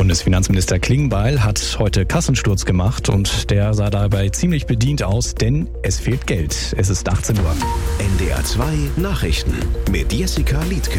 Bundesfinanzminister Klingbeil hat heute Kassensturz gemacht und der sah dabei ziemlich bedient aus, denn es fehlt Geld. Es ist 18 Uhr. NDR 2 Nachrichten mit Jessica Liedtke.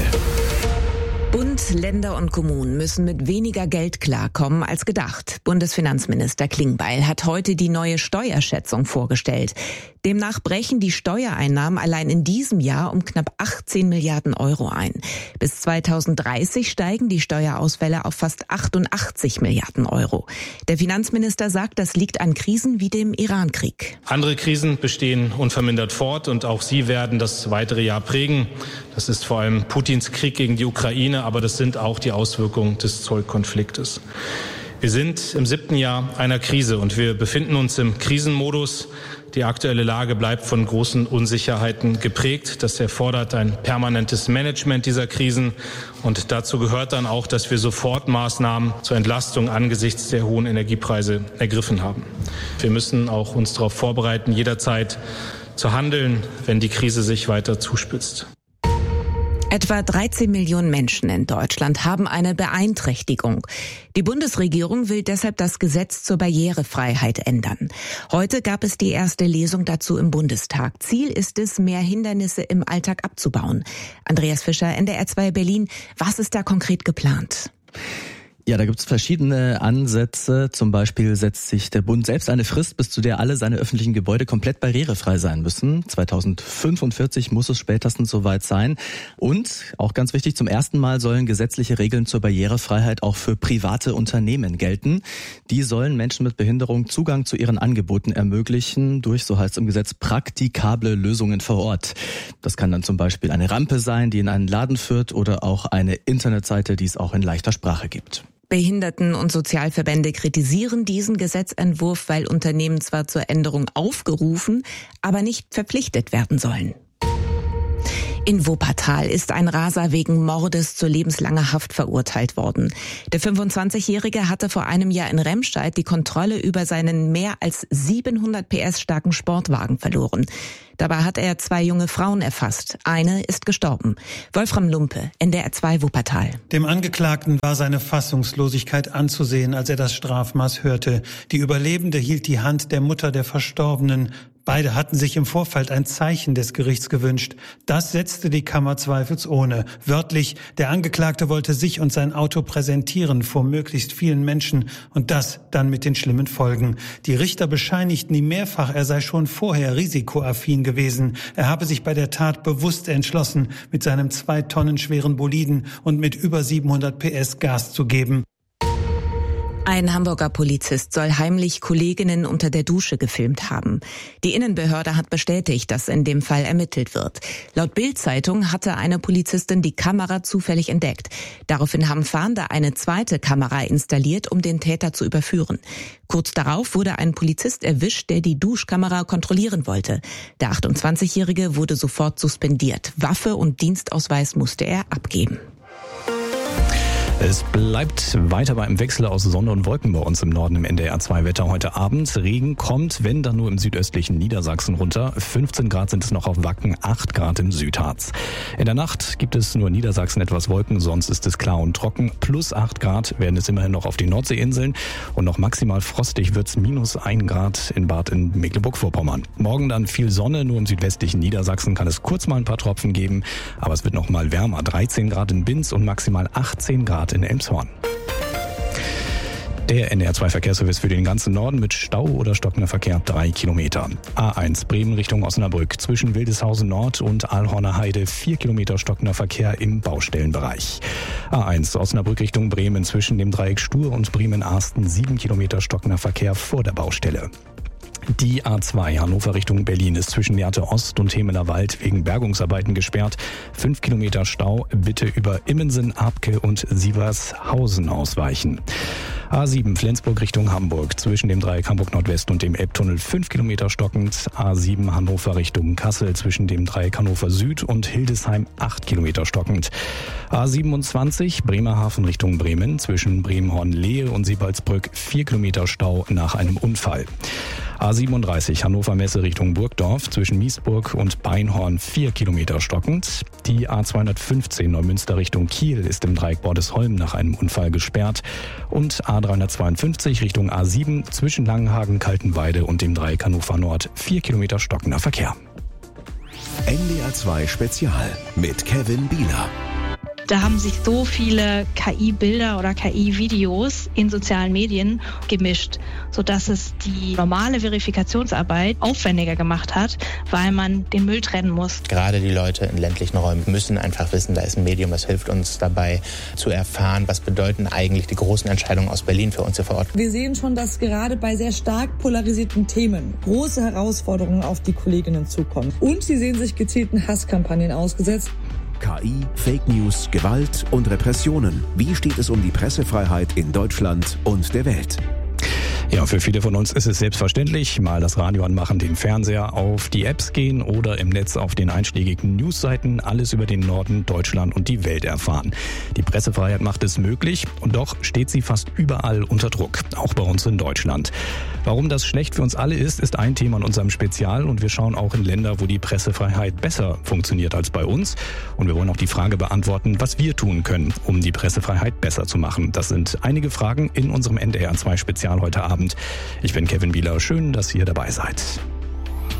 Bund, Länder und Kommunen müssen mit weniger Geld klarkommen als gedacht. Bundesfinanzminister Klingbeil hat heute die neue Steuerschätzung vorgestellt. Demnach brechen die Steuereinnahmen allein in diesem Jahr um knapp 18 Milliarden Euro ein. Bis 2030 steigen die Steuerausfälle auf fast 88 Milliarden Euro. Der Finanzminister sagt, das liegt an Krisen wie dem Irankrieg. Andere Krisen bestehen unvermindert fort und auch sie werden das weitere Jahr prägen. Das ist vor allem Putins Krieg gegen die Ukraine, aber das sind auch die Auswirkungen des Zollkonfliktes. Wir sind im 7. Jahr einer Krise und wir befinden uns im Krisenmodus. Die aktuelle Lage bleibt von großen Unsicherheiten geprägt. Das erfordert ein permanentes Management dieser Krisen. Und dazu gehört dann auch, dass wir Sofortmaßnahmen zur Entlastung angesichts der hohen Energiepreise ergriffen haben. Wir müssen auch uns darauf vorbereiten, jederzeit zu handeln, wenn die Krise sich weiter zuspitzt. Etwa 13 Millionen Menschen in Deutschland haben eine Beeinträchtigung. Die Bundesregierung will deshalb das Gesetz zur Barrierefreiheit ändern. Heute gab es die erste Lesung dazu im Bundestag. Ziel ist es, mehr Hindernisse im Alltag abzubauen. Andreas Fischer, NDR 2 Berlin. Was ist da konkret geplant? Ja, da gibt's verschiedene Ansätze. Zum Beispiel setzt sich der Bund selbst eine Frist, bis zu der alle seine öffentlichen Gebäude komplett barrierefrei sein müssen. 2045 muss es spätestens soweit sein. Und, auch ganz wichtig, zum ersten Mal sollen gesetzliche Regeln zur Barrierefreiheit auch für private Unternehmen gelten. Die sollen Menschen mit Behinderung Zugang zu ihren Angeboten ermöglichen durch, so heißt es im Gesetz, praktikable Lösungen vor Ort. Das kann dann zum Beispiel eine Rampe sein, die in einen Laden führt, oder auch eine Internetseite, die es auch in leichter Sprache gibt. Behinderten- und Sozialverbände kritisieren diesen Gesetzentwurf, weil Unternehmen zwar zur Änderung aufgerufen, aber nicht verpflichtet werden sollen. In Wuppertal ist ein Raser wegen Mordes zu lebenslanger Haft verurteilt worden. Der 25-Jährige hatte vor einem Jahr in Remscheid die Kontrolle über seinen mehr als 700 PS starken Sportwagen verloren. Dabei hat er 2 junge Frauen erfasst. Eine ist gestorben. Wolfram Lumpe, NDR 2 Wuppertal. Dem Angeklagten war seine Fassungslosigkeit anzusehen, als er das Strafmaß hörte. Die Überlebende hielt die Hand der Mutter der Verstorbenen. Beide hatten sich im Vorfeld ein Zeichen des Gerichts gewünscht. Das setzte die Kammer zweifelsohne. Wörtlich, der Angeklagte wollte sich und sein Auto präsentieren vor möglichst vielen Menschen und das dann mit den schlimmen Folgen. Die Richter bescheinigten ihm mehrfach, er sei schon vorher risikoaffin gewesen. Er habe sich bei der Tat bewusst entschlossen, mit seinem 2 Tonnen schweren Boliden und mit über 700 PS Gas zu geben. Ein Hamburger Polizist soll heimlich Kolleginnen unter der Dusche gefilmt haben. Die Innenbehörde hat bestätigt, dass in dem Fall ermittelt wird. Laut Bild-Zeitung hatte eine Polizistin die Kamera zufällig entdeckt. Daraufhin haben Fahnder eine zweite Kamera installiert, um den Täter zu überführen. Kurz darauf wurde ein Polizist erwischt, der die Duschkamera kontrollieren wollte. Der 28-Jährige wurde sofort suspendiert. Waffe und Dienstausweis musste er abgeben. Es bleibt weiter beim Wechsel aus Sonne und Wolken bei uns im Norden im NDR 2 Wetter heute Abend. Regen kommt, wenn dann nur im südöstlichen Niedersachsen runter. 15 Grad sind es noch auf Wacken, 8 Grad im Südharz. In der Nacht gibt es nur in Niedersachsen etwas Wolken, sonst ist es klar und trocken. Plus 8 Grad werden es immerhin noch auf den Nordseeinseln. Und noch maximal frostig wird's minus 1 Grad in Bad in Mecklenburg-Vorpommern. Morgen dann viel Sonne, nur im südwestlichen Niedersachsen kann es kurz mal ein paar Tropfen geben. Aber es wird noch mal wärmer. 13 Grad in Binz und maximal 18 Grad in Elmshorn. Der NDR 2 Verkehrsservice für den ganzen Norden mit Stau oder stockender Verkehr 3 Kilometer. A1 Bremen Richtung Osnabrück zwischen Wildeshausen Nord und Aalhorner Heide 4 Kilometer stockender Verkehr im Baustellenbereich. A1 Osnabrück Richtung Bremen zwischen dem Dreieck Stur und Bremen-Arsten 7 Kilometer stockender Verkehr vor der Baustelle. Die A2 Hannover Richtung Berlin ist zwischen Lehrte Ost und Hemeler Wald wegen Bergungsarbeiten gesperrt. 5 Kilometer Stau, bitte über Immensen, Abke und Sievershausen ausweichen. A7 Flensburg Richtung Hamburg zwischen dem Dreieck Hamburg Nordwest und dem Elbtunnel 5 Kilometer stockend. A7 Hannover Richtung Kassel zwischen dem Dreieck Hannover Süd und Hildesheim 8 Kilometer stockend. A27 Bremerhaven Richtung Bremen zwischen Bremenhorn-Lehe und Sibaldsbrück 4 Kilometer Stau nach einem Unfall. A37 Hannover Messe Richtung Burgdorf zwischen Miesburg und Beinhorn 4 Kilometer stockend. Die A215 Neumünster Richtung Kiel ist im Dreieck Bordesholm nach einem Unfall gesperrt. Und A352 Richtung A7 zwischen Langenhagen, Kaltenweide und dem Dreieck Hannover Nord 4 Kilometer stockender Verkehr. NDR 2 Spezial mit Kevin Bieler. Da haben sich so viele KI-Bilder oder KI-Videos in sozialen Medien gemischt, sodass es die normale Verifikationsarbeit aufwendiger gemacht hat, weil man den Müll trennen muss. Gerade die Leute in ländlichen Räumen müssen einfach wissen, da ist ein Medium, das hilft uns dabei zu erfahren, was bedeuten eigentlich die großen Entscheidungen aus Berlin für uns hier vor Ort. Wir sehen schon, dass gerade bei sehr stark polarisierten Themen große Herausforderungen auf die Kolleginnen zukommen. Und sie sehen sich gezielten Hasskampagnen ausgesetzt. KI, Fake News, Gewalt und Repressionen. Wie steht es um die Pressefreiheit in Deutschland und der Welt? Ja, für viele von uns ist es selbstverständlich, mal das Radio anmachen, den Fernseher, auf die Apps gehen oder im Netz auf den einschlägigen Newsseiten alles über den Norden, Deutschland und die Welt erfahren. Die Pressefreiheit macht es möglich und doch steht sie fast überall unter Druck, auch bei uns in Deutschland. Warum das schlecht für uns alle ist ein Thema in unserem Spezial und wir schauen auch in Länder, wo die Pressefreiheit besser funktioniert als bei uns. Und wir wollen auch die Frage beantworten, was wir tun können, um die Pressefreiheit besser zu machen. Das sind einige Fragen in unserem NDR 2 Spezial heute Abend. Ich bin Kevin Bieler, schön, dass ihr dabei seid.